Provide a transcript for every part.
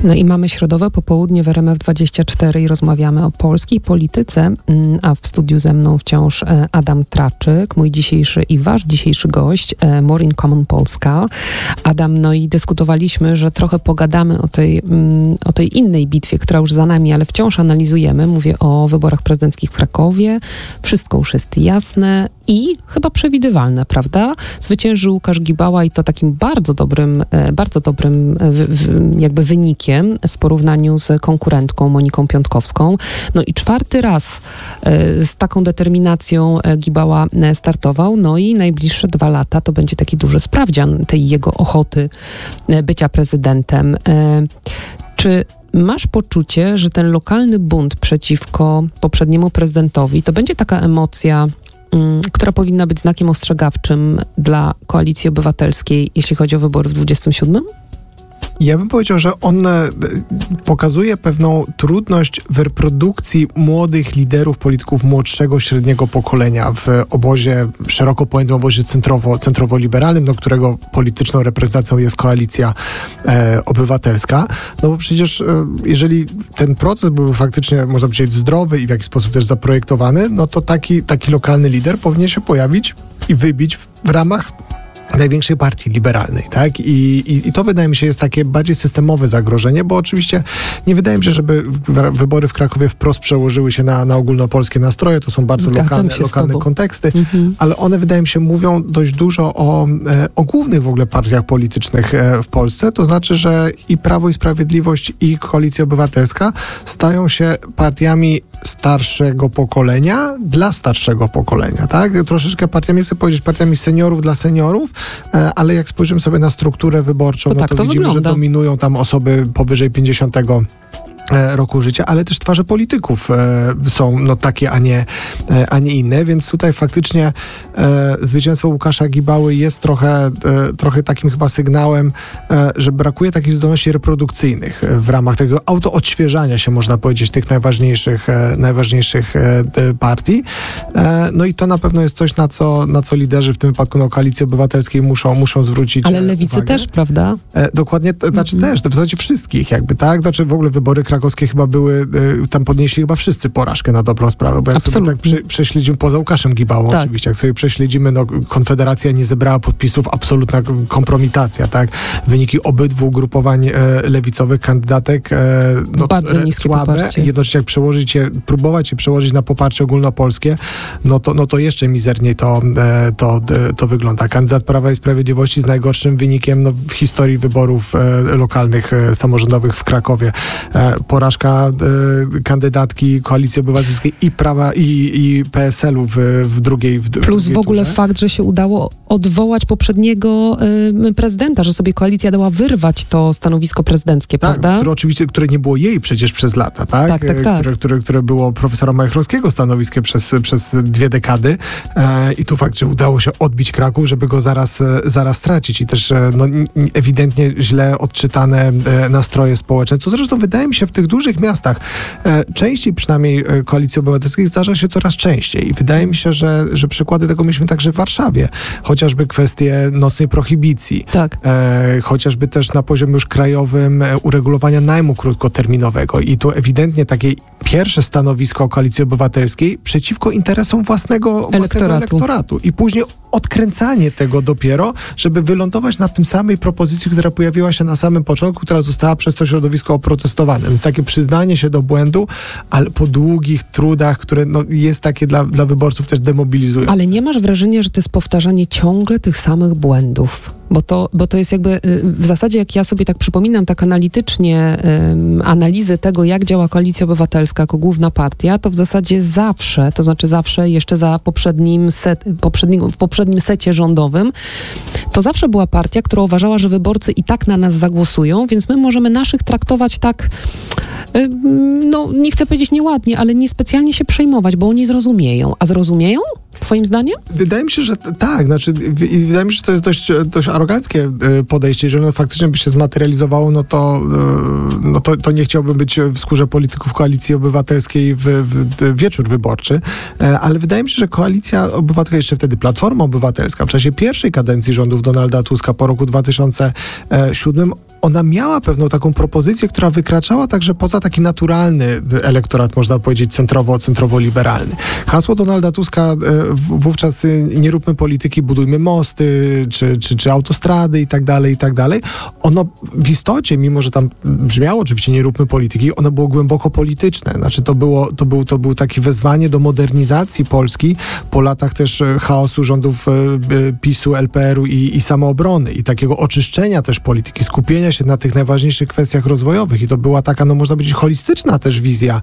No i mamy środowe popołudnie w RMF24 i rozmawiamy o polskiej polityce, a w studiu ze mną wciąż Adam Traczyk, mój dzisiejszy i wasz dzisiejszy gość, More in Common Polska. Adam, no i dyskutowaliśmy, że trochę pogadamy o tej innej bitwie, która już za nami, ale wciąż analizujemy. Mówię o wyborach prezydenckich w Krakowie. Wszystko już jest jasne i chyba przewidywalne, prawda? Zwyciężył Łukasz Gibała i to takim bardzo dobrym jakby wynikiem w porównaniu z konkurentką Moniką Piątkowską. No i czwarty raz z taką determinacją Gibała startował, no i najbliższe 2 lata to będzie taki duży sprawdzian tej jego ochoty bycia prezydentem. Czy masz poczucie, że ten lokalny bunt przeciwko poprzedniemu prezydentowi to będzie taka emocja, która powinna być znakiem ostrzegawczym dla Koalicji Obywatelskiej, jeśli chodzi o wybory w 27? Ja bym powiedział, że on pokazuje pewną trudność w reprodukcji młodych liderów, polityków młodszego, średniego pokolenia w obozie, szeroko pojętym obozie centrowo-liberalnym, do którego polityczną reprezentacją jest Koalicja Obywatelska. No bo przecież jeżeli ten proces byłby faktycznie, można powiedzieć, zdrowy i w jakiś sposób też zaprojektowany, no to taki lokalny lider powinien się pojawić i wybić w ramach największej partii liberalnej, tak? I to wydaje mi się jest takie bardziej systemowe zagrożenie, bo oczywiście nie wydaje mi się, żeby wybory w Krakowie wprost przełożyły się na ogólnopolskie nastroje, to są bardzo lokalne konteksty, ale one wydaje mi się mówią dość dużo o głównych w ogóle partiach politycznych w Polsce, to znaczy, że i Prawo i Sprawiedliwość i Koalicja Obywatelska stają się partiami starszego pokolenia dla starszego pokolenia, tak? Troszeczkę partiami, chcę powiedzieć, partiami seniorów dla seniorów, ale jak spojrzymy sobie na strukturę wyborczą, to widzimy, wygląda, że dominują tam osoby powyżej 50 roku życia, ale też twarze polityków są takie, a nie inne, więc tutaj faktycznie zwycięstwo Łukasza Gibały jest trochę takim chyba sygnałem, że brakuje takich zdolności reprodukcyjnych w ramach tego autoodświeżania się, można powiedzieć, tych najważniejszych partii. No i to na pewno jest coś, na co liderzy, w tym wypadku Koalicji Obywatelskiej muszą zwrócić Ale lewicy uwagę. Też, prawda? Dokładnie, znaczy też, w zasadzie wszystkich jakby, tak? Znaczy w ogóle wybory krakowskie chyba były, tam podnieśli chyba wszyscy porażkę na dobrą sprawę, bo jak sobie tak prześledzimy, poza Łukaszem Gibałą oczywiście, jak sobie prześledzimy, Konfederacja nie zebrała podpisów, absolutna kompromitacja, tak? Wyniki obydwu ugrupowań lewicowych kandydatek bardzo niskie słabe, poparcie. jednocześnie jak próbować je przełożyć na poparcie ogólnopolskie, no to jeszcze mizerniej to wygląda. Kandydat Prawa i Sprawiedliwości z najgorszym wynikiem w historii wyborów lokalnych, samorządowych w Krakowie. Porażka kandydatki Koalicji Obywatelskiej i Prawa i PSL-u w drugiej Plus w ogóle fakt, że się udało odwołać poprzedniego prezydenta, że sobie koalicja dała wyrwać to stanowisko prezydenckie, prawda? Które nie było jej przecież przez lata, tak? Które było profesora Majchrowskiego stanowiskiem przez 2 dekady i tu faktycznie udało się odbić Kraków, żeby go zaraz stracić i też ewidentnie źle odczytane nastroje społeczne, co zresztą wydaje mi się w tych dużych miastach częściej przynajmniej Koalicji Obywatelskiej zdarza się coraz częściej i wydaje mi się, że przykłady tego mieliśmy także w Warszawie. Chociażby kwestie nocnej prohibicji. Tak. Chociażby też na poziomie już krajowym uregulowania najmu krótkoterminowego i tu ewidentnie takie pierwsze stanowisko Koalicji Obywatelskiej przeciwko interesom własnego elektoratu i później odkręcanie tego dopiero, żeby wylądować na tym samej propozycji, która pojawiła się na samym początku, która została przez to środowisko oprotestowane. Więc takie przyznanie się do błędu, ale po długich trudach, które jest takie dla wyborców też demobilizujące. Ale nie masz wrażenia, że to jest powtarzanie ciągle tych samych błędów? Bo to jest jakby w zasadzie, jak ja sobie tak przypominam tak analitycznie analizy tego, jak działa Koalicja Obywatelska jako główna partia, to w zasadzie zawsze, to znaczy zawsze jeszcze za w poprzednim secie rządowym, to zawsze była partia, która uważała, że wyborcy i tak na nas zagłosują, więc my możemy naszych traktować tak, nie chcę powiedzieć nieładnie, ale niespecjalnie się przejmować, bo oni zrozumieją. A zrozumieją? Twoim zdaniem? Wydaje mi się, że tak. Wydaje mi się, że to jest dość aroganckie podejście. Jeżeli ono faktycznie by się zmaterializowało, to nie chciałbym być w skórze polityków Koalicji Obywatelskiej w wieczór wyborczy. Ale wydaje mi się, że Koalicja Obywatelska, jeszcze wtedy Platforma Obywatelska, w czasie pierwszej kadencji rządów Donalda Tuska po roku 2007 ona miała pewną taką propozycję, która wykraczała także poza taki naturalny elektorat, można powiedzieć, centrowo-liberalny. Hasło Donalda Tuska wówczas nie róbmy polityki, budujmy mosty, czy autostrady i tak dalej. Ono w istocie, mimo że tam brzmiało oczywiście nie róbmy polityki, ono było głęboko polityczne. Znaczy to było takie wezwanie do modernizacji Polski po latach też chaosu rządów PiS-u, LPR-u i samoobrony i takiego oczyszczenia też polityki, skupienia się na tych najważniejszych kwestiach rozwojowych i to była taka, no można powiedzieć, holistyczna też wizja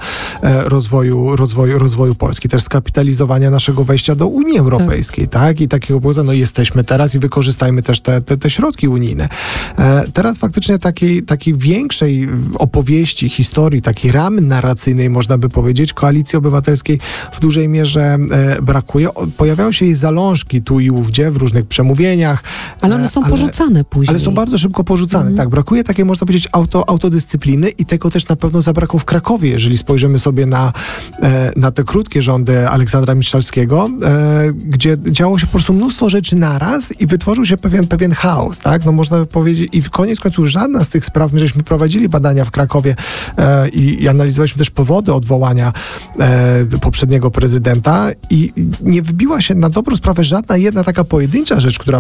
rozwoju Polski, też skapitalizowania naszego wejścia do Unii Europejskiej, tak? I takiego poza, no jesteśmy teraz i wykorzystajmy też te środki unijne. Teraz faktycznie takiej większej opowieści, historii, takiej ramy narracyjnej, można by powiedzieć, Koalicji Obywatelskiej w dużej mierze brakuje. Pojawiają się jej zalążki tu i ówdzie w różnych przemówieniach. Ale one są porzucane później. Ale są bardzo szybko porzucane, tak. Brakuje takiej, można powiedzieć, autodyscypliny i tego też na pewno zabrakło w Krakowie, jeżeli spojrzymy sobie na te krótkie rządy Aleksandra Miszalskiego, gdzie działo się po prostu mnóstwo rzeczy naraz i wytworzył się pewien chaos, tak? No można by powiedzieć, i w koniec końców żadna z tych spraw, my żeśmy prowadzili badania w Krakowie i analizowaliśmy też powody odwołania poprzedniego prezydenta i nie wybiła się na dobrą sprawę żadna jedna taka pojedyncza rzecz, która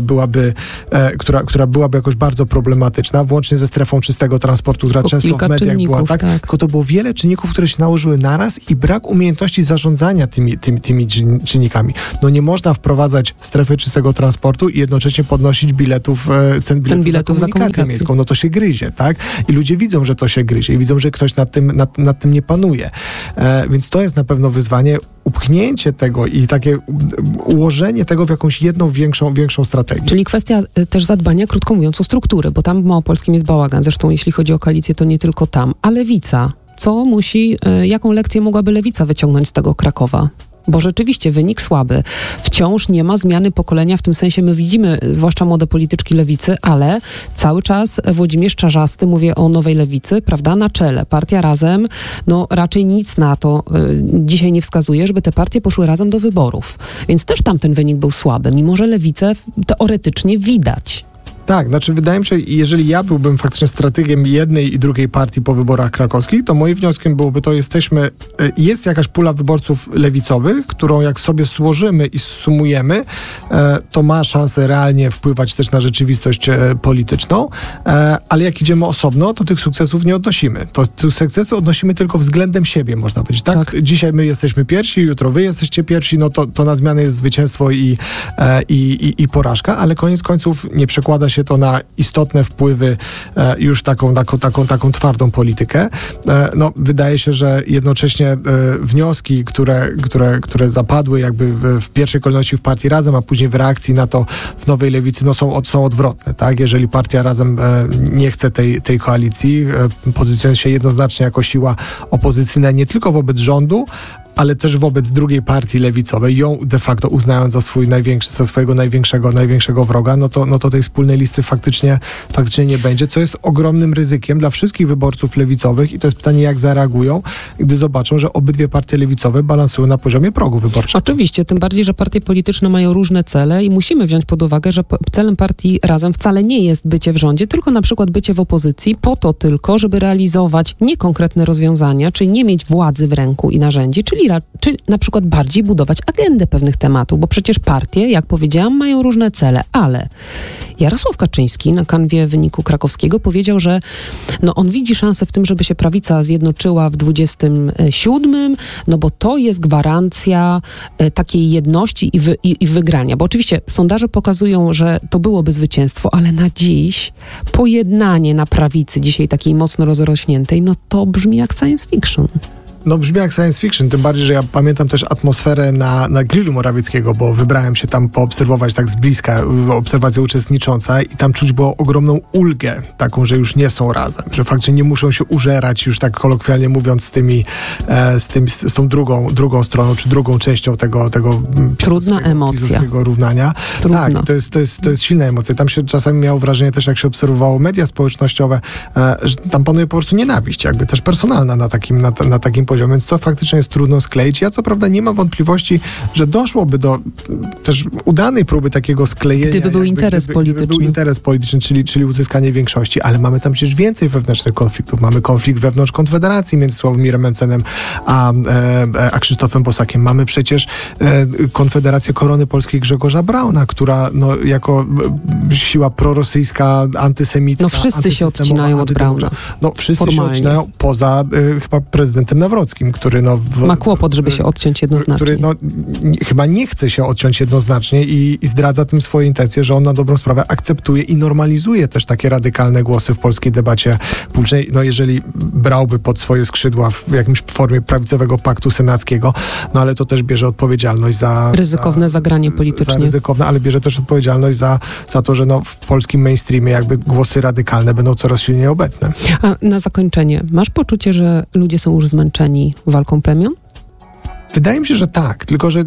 byłaby jakoś bardzo problematyczna, włącznie ze strefą czystego transportu, która często w mediach była, tak? Tylko to było wiele czynników, które się nałożyły naraz i brak umiejętności zarządzania tymi czynnikami. No nie można wprowadzać strefy czystego transportu i jednocześnie podnosić cen biletów za komunikację miejską. No to się gryzie, tak? I ludzie widzą, że to się gryzie i widzą, że ktoś nad tym nie panuje. Więc to jest na pewno wyzwanie, upchnięcie tego i takie ułożenie tego w jakąś jedną większą strategię. Czyli kwestia też zadbania, krótko mówiąc, o struktury, bo tam w Małopolskim jest bałagan. Zresztą jeśli chodzi o koalicję, to nie tylko tam. A Lewica, jaką lekcję mogłaby Lewica wyciągnąć z tego Krakowa? Bo rzeczywiście wynik słaby. Wciąż nie ma zmiany pokolenia, w tym sensie my widzimy, zwłaszcza młode polityczki lewicy, ale cały czas Włodzimierz Czarzasty, mówię o nowej lewicy, prawda, na czele. Partia Razem, no raczej nic na to dzisiaj nie wskazuje, żeby te partie poszły razem do wyborów. Więc też tam ten wynik był słaby, mimo że lewicę teoretycznie widać. Tak, znaczy wydaje mi się, jeżeli ja byłbym faktycznie strategiem jednej i drugiej partii po wyborach krakowskich, to moim wnioskiem byłoby jest jakaś pula wyborców lewicowych, którą jak sobie złożymy i sumujemy, to ma szansę realnie wpływać też na rzeczywistość polityczną, ale jak idziemy osobno, to tych sukcesów nie odnosimy. Te sukcesy odnosimy tylko względem siebie, można powiedzieć. Tak? Dzisiaj my jesteśmy pierwsi, jutro wy jesteście pierwsi, no to na zmianę jest zwycięstwo i porażka, ale koniec końców nie przekłada się to na istotne wpływy już taką twardą politykę. No, wydaje się, że jednocześnie wnioski, które zapadły jakby w pierwszej kolejności w Partii Razem, a później w reakcji na to w Nowej Lewicy, no są odwrotne. Tak? Jeżeli Partia Razem nie chce tej koalicji, pozycjonuje się jednoznacznie jako siła opozycyjna nie tylko wobec rządu, ale też wobec drugiej partii lewicowej, ją de facto uznając za swojego największego wroga, no to tej wspólnej listy faktycznie nie będzie, co jest ogromnym ryzykiem dla wszystkich wyborców lewicowych i to jest pytanie, jak zareagują, gdy zobaczą, że obydwie partie lewicowe balansują na poziomie progu wyborczego. Oczywiście, tym bardziej, że partie polityczne mają różne cele i musimy wziąć pod uwagę, że celem partii Razem wcale nie jest bycie w rządzie, tylko na przykład bycie w opozycji, po to tylko, żeby realizować niekonkretne rozwiązania, czyli nie mieć władzy w ręku i narzędzi, czy na przykład bardziej budować agendę pewnych tematów, bo przecież partie, jak powiedziałam, mają różne cele, ale Jarosław Kaczyński na kanwie wyniku krakowskiego powiedział, że on widzi szansę w tym, żeby się prawica zjednoczyła w 27, no bo to jest gwarancja takiej jedności i wygrania, bo oczywiście sondaże pokazują, że to byłoby zwycięstwo, ale na dziś pojednanie na prawicy, dzisiaj takiej mocno rozrośniętej, no to brzmi jak science fiction. No brzmi jak science fiction, tym bardziej, że ja pamiętam też atmosferę na grillu Morawieckiego, bo wybrałem się tam poobserwować tak z bliska, obserwacja uczestnicząca i tam czuć było ogromną ulgę, taką, że już nie są razem, że faktycznie nie muszą się użerać, już tak kolokwialnie mówiąc, z tą drugą stroną, czy drugą częścią tego trudna emocja. Równania. Trudno. Tak, to jest silna emocja. Tam się czasami miało wrażenie też, jak się obserwowało media społecznościowe, że tam panuje po prostu nienawiść, jakby też personalna na takim poziomie. poziomie, więc to faktycznie jest trudno skleić. Ja co prawda nie mam wątpliwości, że doszłoby do też udanej próby takiego sklejenia. Gdyby był interes polityczny. Gdyby był interes polityczny, czyli uzyskanie większości, ale mamy tam przecież więcej wewnętrznych konfliktów. Mamy konflikt wewnątrz Konfederacji między Sławomirem Mencenem a Krzysztofem Bosakiem. Mamy przecież Konfederację Korony Polskiej Grzegorza Brauna, która jako siła prorosyjska, antysemicka. No wszyscy się odcinają od Brauna. No wszyscy się odcinają poza chyba prezydentem Nawrockim, który ma kłopot, żeby się odciąć jednoznacznie. Który chyba nie chce się odciąć jednoznacznie i zdradza tym swoje intencje, że on na dobrą sprawę akceptuje i normalizuje też takie radykalne głosy w polskiej debacie publicznej. No jeżeli brałby pod swoje skrzydła w jakimś formie prawicowego paktu senackiego, no ale to też bierze odpowiedzialność za... Ryzykowne zagranie politycznie. Ryzykowne, ale bierze też odpowiedzialność za to, że w polskim mainstreamie jakby głosy radykalne będą coraz silniej obecne. A na zakończenie, masz poczucie, że ludzie są już zmęczeni walką plemion? Wydaje mi się, że tak, tylko że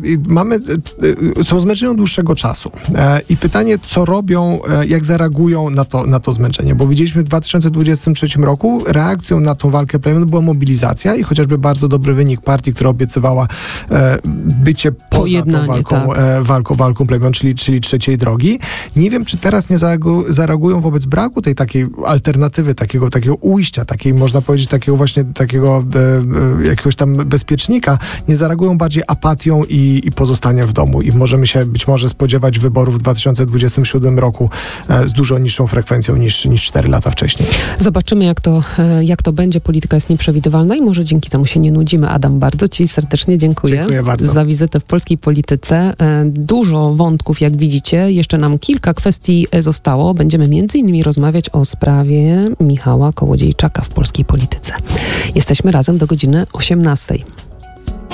są zmęczeni od dłuższego czasu. I pytanie, co robią, jak zareagują na to zmęczenie. Bo widzieliśmy w 2023 roku reakcją na tą walkę plemion była mobilizacja i chociażby bardzo dobry wynik partii, która obiecywała bycie poza tą walką plemion, czyli trzeciej drogi. Nie wiem, czy teraz nie zareagują wobec braku tej takiej alternatywy, takiego ujścia, takiej można powiedzieć, takiego jakiegoś tam bezpiecznika, nie zareagują bardziej apatią i pozostaniem w domu. I możemy się być może spodziewać wyborów w 2027 roku z dużo niższą frekwencją niż 4 lata wcześniej. Zobaczymy, jak to będzie. Polityka jest nieprzewidywalna i może dzięki temu się nie nudzimy. Adam, bardzo Ci serdecznie dziękuję. Dziękuję bardzo za wizytę w polskiej polityce. Dużo wątków, jak widzicie. Jeszcze nam kilka kwestii zostało. Będziemy między innymi rozmawiać o sprawie Michała Kołodziejczaka w polskiej polityce. Jesteśmy razem do godziny 18.